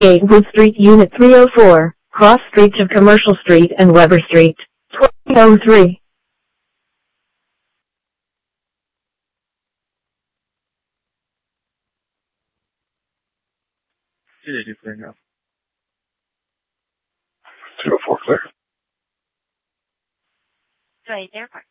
Wood Street, Unit 304, cross streets of Commercial Street and Weber Street, 2003. Clear now. 204 clear. 对，待会儿。